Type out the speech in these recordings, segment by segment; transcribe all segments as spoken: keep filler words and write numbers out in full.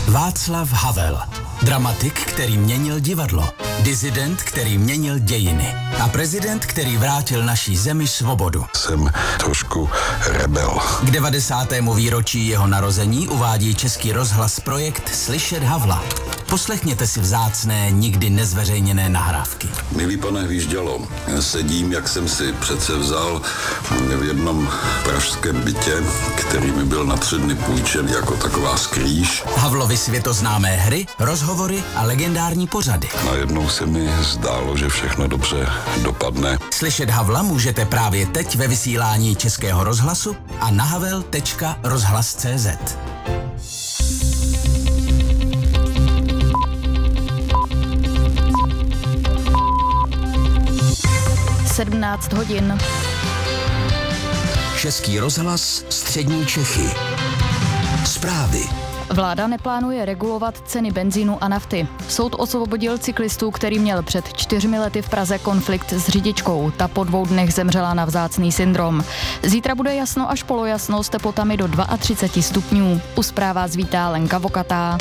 Václav Havel. Dramatik, který měnil divadlo. Disident, který měnil dějiny. A prezident, který vrátil naší zemi svobodu. Jsem trošku rebel. K devadesátému výročí jeho narození uvádí Český rozhlas projekt Slyšet Havla. Poslechněte si vzácné, nikdy nezveřejněné nahrávky. Milý pane Hvíždělo, sedím, jak jsem si přece vzal v jednom pražském bytě, který mi byl na tři dny půjčen jako taková skrýš. Havlovy světoznámé hry, rozhovory a legendární pořady. Najednou se mi zdálo, že všechno dobře dopadne. Slyšet Havla můžete právě teď ve vysílání Českého rozhlasu a na havel tečka rozhlas tečka cé zet. sedmnáct hodin. Český rozhlas, střední Čechy. Zprávy. Vláda neplánuje regulovat ceny benzínu a nafty. Soud osvobodil cyklistu, který měl před čtyřmi lety v Praze konflikt s řidičkou. Ta po dvou dnech zemřela na vzácný syndrom. Zítra bude jasno až polojasno s teplotami do třicet dva stupňů. U zpráv vás vítá Lenka Vokatá.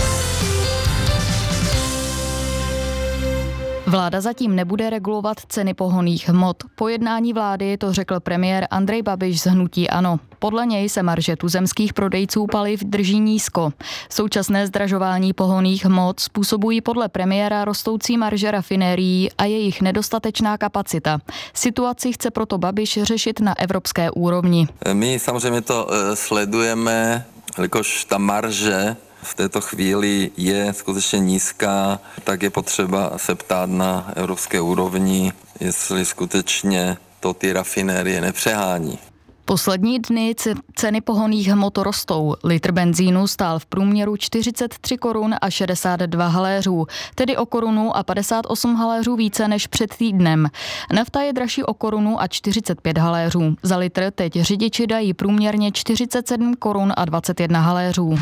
Vláda zatím nebude regulovat ceny pohonných hmot. Po jednání vlády to řekl premiér Andrej Babiš z hnutí ANO. Podle něj se marže tuzemských prodejců paliv drží nízko. Současné zdražování pohonných hmot způsobují podle premiéra rostoucí marže rafinérií a jejich nedostatečná kapacita. Situaci chce proto Babiš řešit na evropské úrovni. My samozřejmě to sledujeme, jelikož ta marže v této chvíli je skutečně nízká, tak je potřeba se ptát na evropské úrovni, jestli skutečně to ty rafinérie nepřehání. Poslední dny ceny pohonných hmot rostou. Litr benzínu stál v průměru čtyřicet tři korun a šedesát dva haléřů, tedy o korunu a padesát osm haléřů více než před týdnem. Nafta je dražší o korunu a čtyřicet pět haléřů. Za litr teď řidiči dají průměrně čtyřicet sedm korun a dvacet jedna haléřů.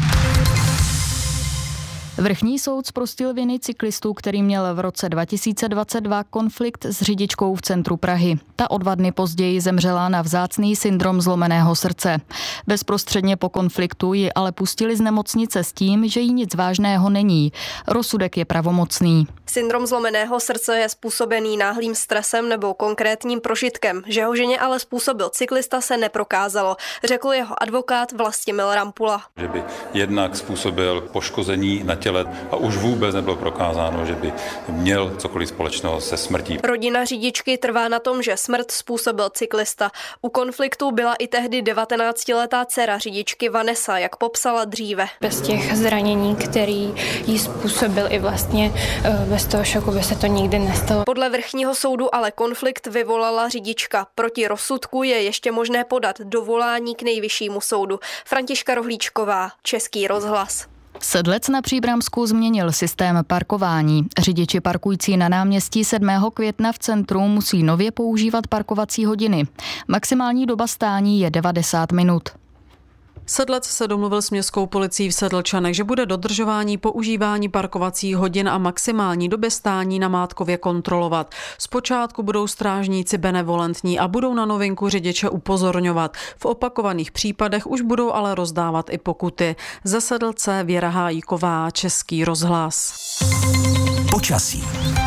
Vrchní soud zprostil viny cyklistu, který měl v roce dva tisíce dvacet dva konflikt s řidičkou v centru Prahy. Ta o dva dny později zemřela na vzácný syndrom zlomeného srdce. Bezprostředně po konfliktu ji ale pustili z nemocnice s tím, že jí nic vážného není. Rozsudek je pravomocný. Syndrom zlomeného srdce je způsobený náhlým stresem nebo konkrétním prožitkem. Že ho ženě ale způsobil cyklista, se neprokázalo, řekl jeho advokát Vlastimil Rampula. Že by jednak způsobil poškození na těle a už vůbec nebylo prokázáno, že by měl cokoliv společného se smrtí. Rodina řidičky trvá na tom, že smrt způsobil cyklista. U konfliktu byla i tehdy devatenáctiletá dcera řidičky Vanessa, jak popsala dříve. Bez těch zranění, který jí způsobil, i vlastně bez toho šoku by se to nikdy nestalo. Podle vrchního soudu ale konflikt vyvolala řidička. Proti rozsudku je ještě možné podat dovolání k nejvyššímu soudu. Františka Rohlíčková, Český rozhlas. Sedlec na Příbramsku změnil systém parkování. Řidiči parkující na náměstí sedmého května v centru musí nově používat parkovací hodiny. Maximální doba stání je devadesát minut. Sedlec se domluvil s městskou policií v Sedlčanech, že bude dodržování používání parkovacích hodin a maximální doby stání na Mátkově kontrolovat. Zpočátku budou strážníci benevolentní a budou na novinku řidiče upozorňovat. V opakovaných případech už budou ale rozdávat i pokuty. Ze Sedlce Věra Hájíková, Český rozhlas. Počasí.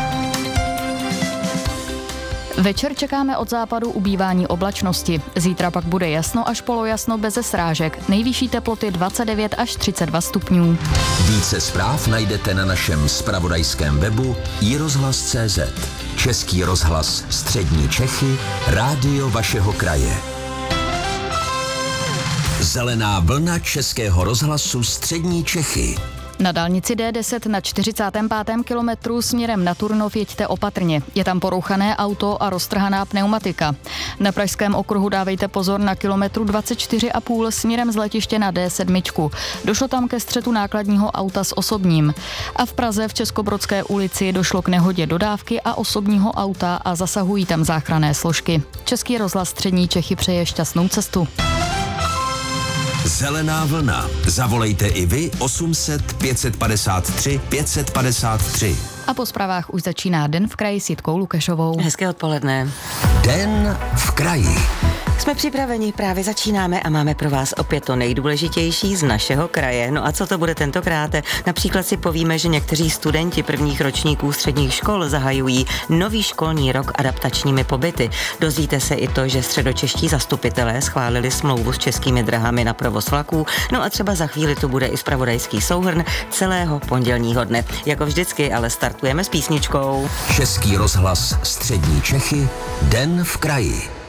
Večer čekáme od západu ubývání oblačnosti. Zítra pak bude jasno až polojasno beze srážek. Nejvyšší teploty dvacet devět až třicet dva stupňů. Více zpráv najdete na našem zpravodajském webu i rozhlas tečka cé zet. Český rozhlas, střední Čechy, rádio vašeho kraje. Zelená vlna Českého rozhlasu, střední Čechy. Na dálnici D deset na čtyřicátém pátém kilometru směrem na Turnov jeďte opatrně. Je tam porouchané auto a roztrhaná pneumatika. Na pražském okruhu dávejte pozor na kilometru dvacet čtyři a půl směrem z letiště na D sedm. Došlo tam ke střetu nákladního auta s osobním. A v Praze v Českobrodské ulici došlo k nehodě dodávky a osobního auta a zasahují tam záchranné složky. Český rozhlas střední Čechy přeje šťastnou cestu. Zelená vlna. Zavolejte i vy osm set pět padesát tři pět padesát tři. A po zprávách už začíná Den v kraji s Jitkou Lukešovou. Hezké odpoledne. Den v kraji. Jsme připraveni, právě začínáme a máme pro vás opět to nejdůležitější z našeho kraje. No a co to bude tentokrát? Například si povíme, že někteří studenti prvních ročníků středních škol zahajují nový školní rok adaptačními pobyty. Dozvíte se i to, že středočeští zastupitelé schválili smlouvu s Českými dráhami na provoz vlaků. No a třeba za chvíli tu bude i zpravodajský souhrn celého pondělního dne. Jako vždycky, ale startujeme s písničkou. Český rozhlas Střední Čechy, Den v kraji.